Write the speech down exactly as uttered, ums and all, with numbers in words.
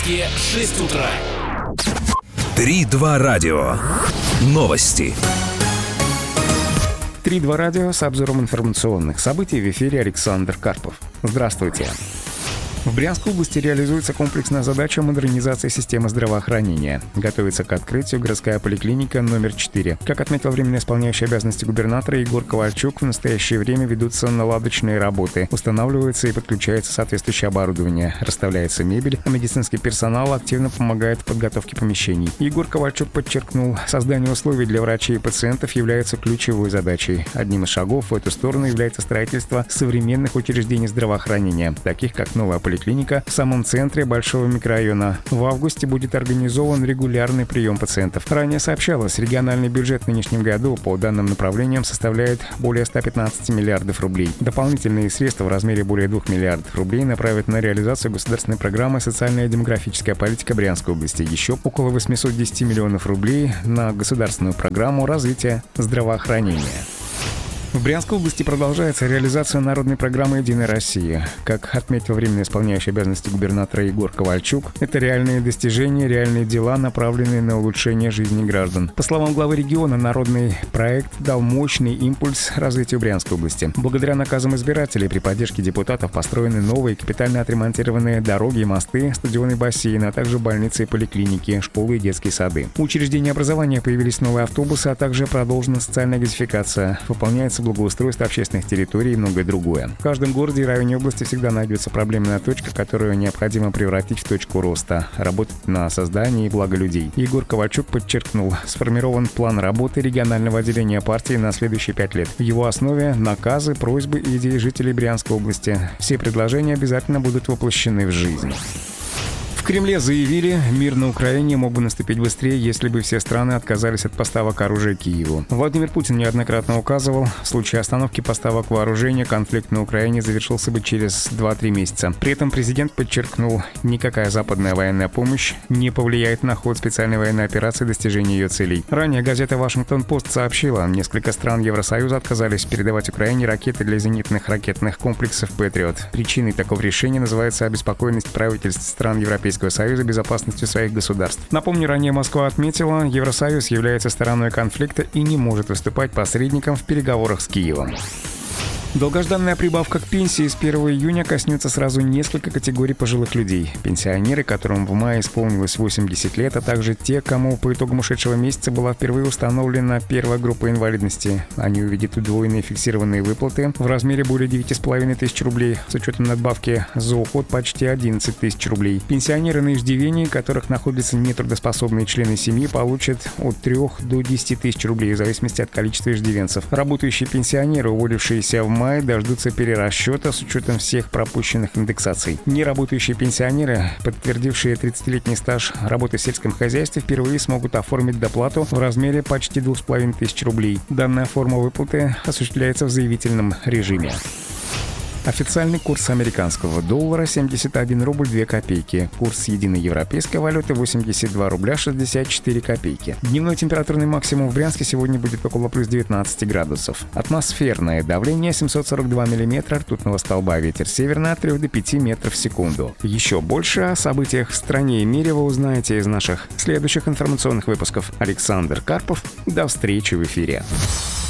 шесть утра. три два радио. Новости. три два радио с обзором информационных событий. В эфире Александр Карпов. Здравствуйте. В Брянской области реализуется комплексная задача модернизации системы здравоохранения. Готовится к открытию городская поликлиника номер четыре. Как отметил временно исполняющий обязанности губернатора Егор Ковальчук, в настоящее время ведутся наладочные работы. Устанавливается и подключается соответствующее оборудование. Расставляется мебель, а медицинский персонал активно помогает в подготовке помещений. Егор Ковальчук подчеркнул, создание условий для врачей и пациентов является ключевой задачей. Одним из шагов в эту сторону является строительство современных учреждений здравоохранения, таких как новая поликлиника поликлиника в самом центре большого микрорайона. В августе будет организован регулярный прием пациентов. Ранее сообщалось, региональный бюджет в нынешнем году по данным направлениям составляет более ста пятнадцати миллиардов рублей. Дополнительные средства в размере более двух миллиардов рублей направят на реализацию государственной программы «Социальная и демографическая политика Брянской области». Еще около восьмисот десяти миллионов рублей на государственную программу развития здравоохранения. В Брянской области продолжается реализация народной программы «Единая Россия». Как отметил временно исполняющий обязанности губернатора Егор Ковальчук, это реальные достижения, реальные дела, направленные на улучшение жизни граждан. По словам главы региона, народный проект дал мощный импульс развитию Брянской области. Благодаря наказам избирателей при поддержке депутатов построены новые капитально отремонтированные дороги и мосты, стадионы и бассейны, а также больницы и поликлиники, школы и детские сады. У учреждений образования появились новые автобусы, а также продолжена социальная газификация. Выполняется благоустройство общественных территорий и многое другое. В каждом городе и районе области всегда найдется проблемная точка, которую необходимо превратить в точку роста, работать на создание и благо людей. Егор Ковальчук подчеркнул, сформирован план работы регионального отделения партии на следующие пять лет. В его основе наказы, просьбы и идеи жителей Брянской области. Все предложения обязательно будут воплощены в жизнь. В Кремле заявили, мир на Украине мог бы наступить быстрее, если бы все страны отказались от поставок оружия Киеву. Владимир Путин неоднократно указывал, в случае остановки поставок вооружения конфликт на Украине завершился бы через два-три месяца. При этом президент подчеркнул, никакая западная военная помощь не повлияет на ход специальной военной операции и достижения ее целей. Ранее газета «Вашингтон-Пост» сообщила, несколько стран Евросоюза отказались передавать Украине ракеты для зенитных ракетных комплексов «Патриот». Причиной такого решения называется обеспокоенность правительств стран Европейского Союза безопасностью своих государств. Напомню, ранее Москва отметила, Евросоюз является стороной конфликта и не может выступать посредником в переговорах с Киевом. Долгожданная прибавка к пенсии с первого июня коснется сразу несколько категорий пожилых людей. Пенсионеры, которым в мае исполнилось восемьдесят лет, а также те, кому по итогам ушедшего месяца была впервые установлена первая группа инвалидности. Они увидят удвоенные фиксированные выплаты в размере более девяти с половиной тысяч рублей, с учетом надбавки за уход почти одиннадцать тысяч рублей. Пенсионеры на иждивении, которых находятся нетрудоспособные члены семьи, получат от трёх до десяти тысяч рублей в зависимости от количества иждивенцев. Работающие пенсионеры, уволившиеся в мае, дождутся перерасчета с учетом всех пропущенных индексаций. Неработающие пенсионеры, подтвердившие тридцатилетний стаж работы в сельском хозяйстве, впервые смогут оформить доплату в размере почти двух с половиной тысяч рублей. Данная форма выплаты осуществляется в заявительном режиме. Официальный курс американского доллара семьдесят один рубль две копейки. Курс единой европейской валюты восемьдесят два рубля шестьдесят четыре копейки. Дневной температурный максимум в Брянске сегодня будет около плюс девятнадцати градусов. Атмосферное давление семьсот сорок два миллиметра ртутного столба. Ветер северный от трёх до пяти метров в секунду. Еще больше о событиях в стране и мире вы узнаете из наших следующих информационных выпусков. Александр Карпов. До встречи в эфире.